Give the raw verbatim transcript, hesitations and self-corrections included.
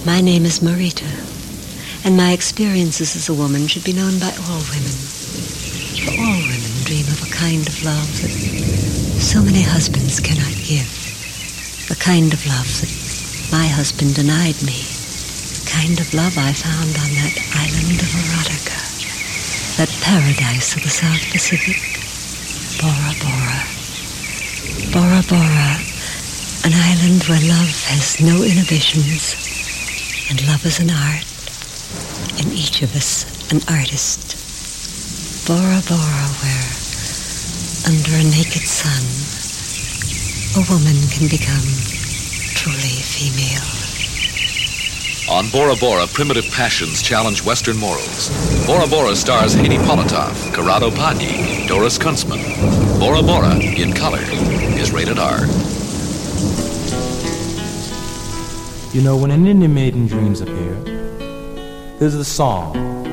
My name is Marita, and my experiences as a woman should be known by all women. For all women dream of a kind of love that so many husbands cannot give. The kind of love that my husband denied me. The kind of love I found on that island of erotica. That paradise of the South Pacific. Bora Bora. Bora Bora, an island where love has no inhibitions. And love is an art, and each of us an artist. Bora Bora, where, under a naked sun, a woman can become truly female. On Bora Bora, primitive passions challenge Western morals. Bora Bora stars Haiti Politov, Corrado Pagni, Doris Kuntzman. Bora Bora, in color, is rated R. You know, when an Indian maiden dreams up here, there's a song